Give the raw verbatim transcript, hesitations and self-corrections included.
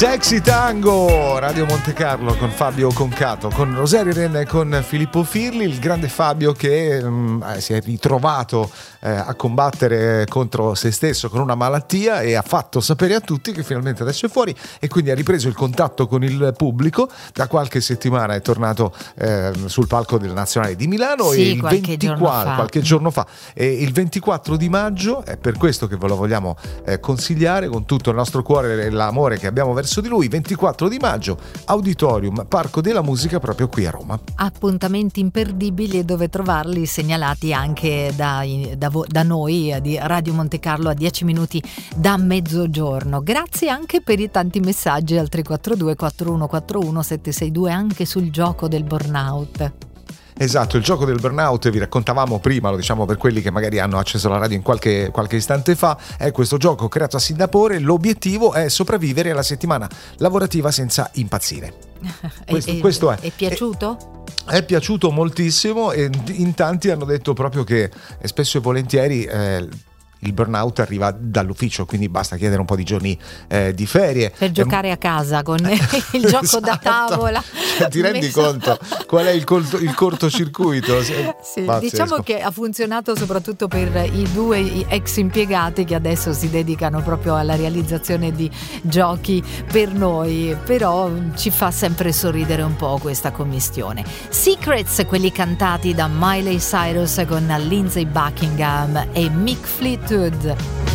Sexy Tango, Radio Monte Carlo con Fabio Concato, con Rosario Renna e con Filippo Firli, il grande Fabio che mh, si è ritrovato eh, a combattere contro se stesso con una malattia e ha fatto sapere a tutti che finalmente adesso è fuori e quindi ha ripreso il contatto con il pubblico. Da qualche settimana è tornato eh, sul palco del Nazionale di Milano sì, e il qualche, ventiquattro, giorno fa. qualche giorno fa e il ventiquattro di maggio è per questo che ve lo vogliamo eh, consigliare con tutto il nostro cuore e l'amore che abbiamo verso di lui. Ventiquattro di maggio, Auditorium, Parco della Musica, proprio qui a Roma. Appuntamenti imperdibili e dove trovarli segnalati anche da, da, da noi di Radio Monte Carlo a dieci minuti da mezzogiorno. Grazie anche per i tanti messaggi al tre quattro due quattro uno quattro uno sette sei due anche sul gioco del burnout. Esatto, il gioco del burnout, vi raccontavamo prima, lo diciamo per quelli che magari hanno acceso la radio in qualche, qualche istante fa, è questo gioco creato a Singapore. L'obiettivo è sopravvivere alla settimana lavorativa senza impazzire. Questo, e, questo è. È piaciuto? È, è piaciuto moltissimo e in tanti hanno detto proprio che spesso e volentieri eh, il burnout arriva dall'ufficio, quindi basta chiedere un po' di giorni eh, di ferie per giocare eh, a casa con il gioco esatto. da tavola. Cioè, ti rendi messo... conto qual è il, colto, il cortocircuito? Sì, diciamo che ha funzionato soprattutto per i due ex impiegati che adesso si dedicano proprio alla realizzazione di giochi per noi, però ci fa sempre sorridere un po' questa commistione. Secrets, quelli cantati da Miley Cyrus con Lindsey Buckingham e Mick Fleetwood.